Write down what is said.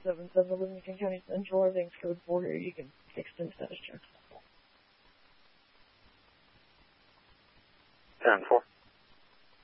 777 the Livingston County Central. Everything's code 4 here. You can extend status check. 10-4.